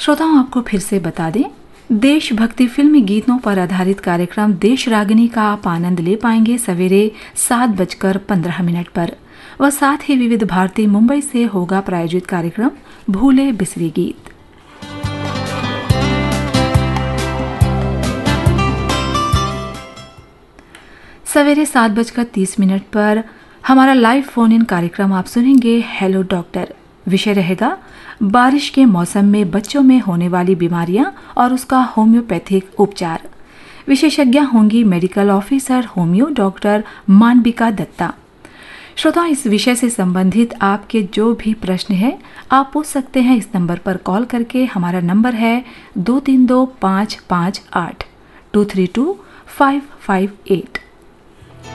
श्रोताओं, आपको फिर से बता दें, देशभक्ति फिल्मी गीतों पर आधारित कार्यक्रम देश रागिनी का आप आनंद ले पाएंगे सवेरे 7:15 पर। व साथ ही विविध भारती मुंबई से होगा प्रायोजित कार्यक्रम भूले बिसरी गीत। सवेरे 7:30 पर हमारा लाइव फोन इन कार्यक्रम आप सुनेंगे हेलो डॉक्टर। विषय रहेगा बारिश के मौसम में बच्चों में होने वाली बीमारियां और उसका होम्योपैथिक उपचार। विशेषज्ञ होंगी medical officer homeo doctor मानविका Dutta. श्रोता, इस विषय से संबंधित आपके जो भी प्रश्न है आप पूछ सकते हैं इस नंबर पर कॉल करके। हमारा नंबर है 232558 232 558।